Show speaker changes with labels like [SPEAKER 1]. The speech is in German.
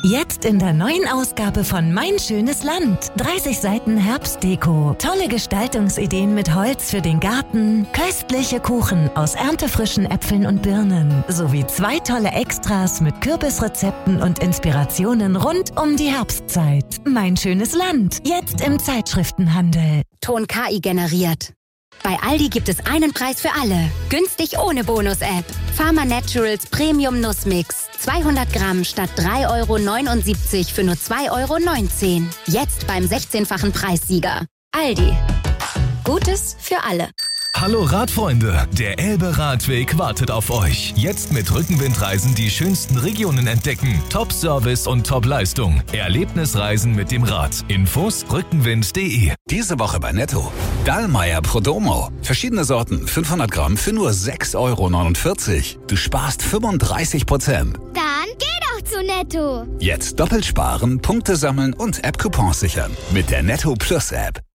[SPEAKER 1] Jetzt in der neuen Ausgabe von Mein schönes Land. 30 Seiten Herbstdeko. Tolle Gestaltungsideen mit Holz für den Garten. Köstliche Kuchen aus erntefrischen Äpfeln und Birnen. Sowie 2 tolle Extras mit Kürbisrezepten und Inspirationen rund um die Herbstzeit. Mein schönes Land. Jetzt im Zeitschriftenhandel.
[SPEAKER 2] Ton KI generiert. Bei Aldi gibt es einen Preis für alle. Günstig ohne Bonus-App. Pharma Naturals Premium Nussmix. 200 Gramm statt 3,79 € für nur 2,19 €. Jetzt beim 16-fachen Preissieger. Aldi. Gutes für alle.
[SPEAKER 3] Hallo Radfreunde, der Elbe-Radweg wartet auf euch. Jetzt mit Rückenwindreisen die schönsten Regionen entdecken. Top-Service und Top-Leistung. Erlebnisreisen mit dem Rad. Infos rückenwind.de.
[SPEAKER 4] Diese Woche bei Netto. Dallmayr Prodomo. Verschiedene Sorten, 500 Gramm für nur 6,49 €. Du sparst 35%.
[SPEAKER 5] Dann geh doch zu Netto.
[SPEAKER 4] Jetzt doppelt sparen, Punkte sammeln und App-Coupons sichern. Mit der Netto Plus App.